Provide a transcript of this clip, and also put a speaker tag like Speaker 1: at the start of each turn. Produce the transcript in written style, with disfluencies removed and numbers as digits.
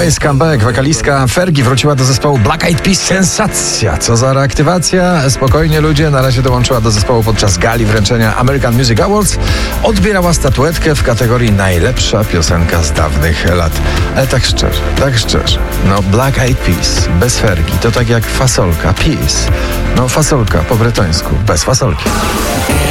Speaker 1: To jest comeback. Wokalistka Fergie wróciła do zespołu Black Eyed Peas. Sensacja! Co za reaktywacja. Spokojnie ludzie. Na razie dołączyła do zespołu podczas gali wręczenia American Music Awards. Odbierała statuetkę w kategorii najlepsza piosenka z dawnych lat. Ale tak szczerze. No Black Eyed Peas bez Fergie to tak jak fasolka. Peas. No fasolka po bretońsku bez fasolki.